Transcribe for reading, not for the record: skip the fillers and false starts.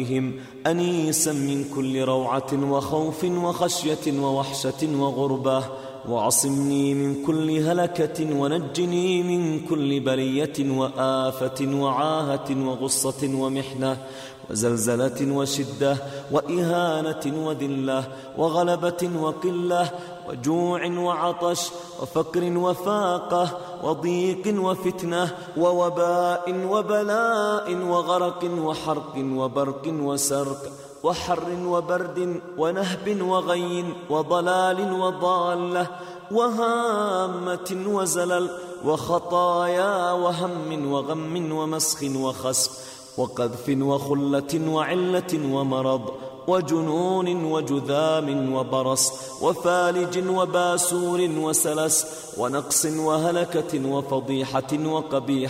أنيسا من كل روعة وخوف وخشية ووحشة وغربة، وعصمني من كل هلكة، ونجني من كل بلية وآفة وعاهة وغصة ومحنة وزلزلة وشدة وإهانة وذلة وغلبة وقلة وجوع وعطش وفقر وفاقة وضيق وفتنة ووباء وبلاء وغرق وحرق وبرق وسرق وحر وبرد ونهب وغي وضلال وضالة وهامة وزلل وخطايا وهم وغم ومسخ وخسف وقذف وخلة وعلة ومرض وجنون وجذام وبرص وفالج وباسور وسلس ونقص وهلكة وفضيحة وقبيحة